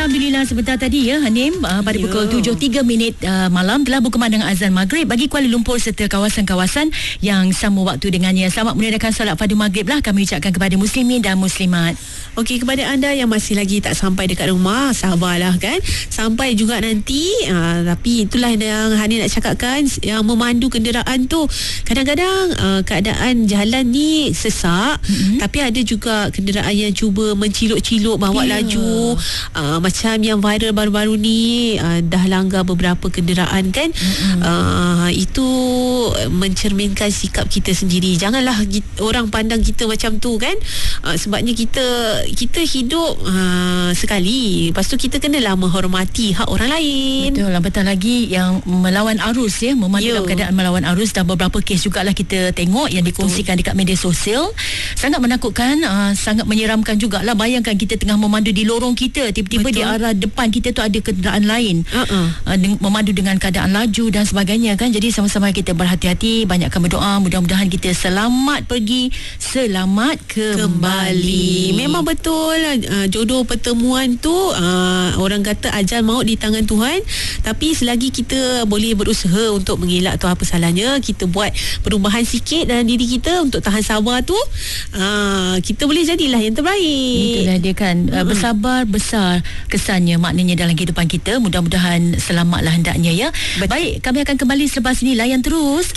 Alhamdulillah sebentar tadi ya Hanim pada pukul 7.03 malam telah berkumandang azan maghrib bagi Kuala Lumpur serta kawasan-kawasan yang sama waktu dengannya. Selamat menunaikan solat fardu maghrib lah kami ucapkan kepada muslimin dan muslimat. Okey, kepada anda yang masih lagi tak sampai dekat rumah, sabarlah kan. Sampai juga nanti. Tapi itulah yang Hanin nak cakapkan, yang memandu kenderaan tu kadang-kadang keadaan jalan ni sesak, tapi ada juga kenderaan yang cuba menciluk-ciluk bawa laju. Macam yang viral baru-baru ni, dah langgar beberapa kenderaan kan. Itu mencerminkan sikap kita sendiri. Janganlah orang pandang kita macam tu kan. Sebabnya kita hidup sekali. Lepas tu kita kenalah menghormati hak orang lain. Betul lah, betul lagi yang melawan arus ya, memandu dalam keadaan melawan arus. Dan beberapa kes jugalah kita tengok yang dikongsikan dekat media sosial. Sangat menakutkan, sangat menyeramkan jugalah. Bayangkan kita tengah memandu di lorong kita, tiba-tiba di arah depan kita tu ada kenderaan lain memandu dengan keadaan laju dan sebagainya kan. Jadi sama-sama kita berhati-hati, banyakkan berdoa, mudah-mudahan kita selamat pergi, selamat kembali. Memang betul, jodoh pertemuan tu orang kata ajal maut di tangan Tuhan. Tapi selagi kita boleh berusaha untuk mengelak tu, apa salahnya kita buat perubahan sikit dalam diri kita untuk tahan sabar tu, kita boleh jadilah yang terbaik. Itulah dia kan. Bersabar besar kesannya, maknanya dalam kehidupan kita. Mudah-mudahan selamatlah hendaknya ya. Baik, kami akan kembali selepas ini. Layan terus